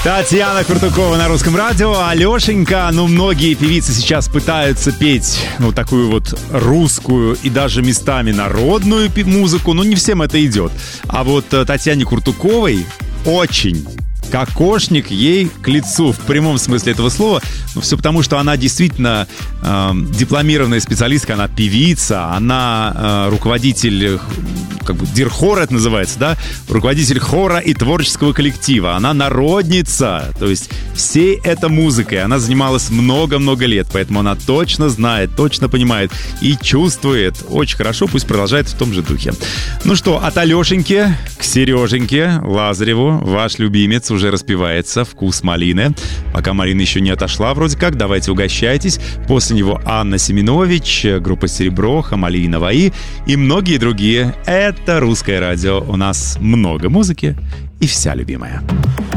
Татьяна Куртукова на Русском радио. Алешенька, многие певицы сейчас пытаются петь такую вот русскую и даже местами народную музыку, но не всем это идет. А вот Татьяне Куртуковой очень кокошник ей к лицу, в прямом смысле этого слова. Все потому, что она действительно дипломированная специалистка, она певица, она руководитель, дирхора это называется, да? Руководитель хора и творческого коллектива. Она народница, то есть всей этой музыкой она занималась много-много лет, поэтому она точно знает, точно понимает и чувствует очень хорошо, пусть продолжает в том же духе. Ну что, от Алешеньки к Сереженьке Лазареву, ваш любимец уже распевается «Вкус малины». Пока Марина еще не отошла вроде как, давайте угощайтесь. После него Анна Семенович, группа «Серебро», «Хамали Наваи» и многие другие. Это Русское радио. У нас много музыки и вся любимая.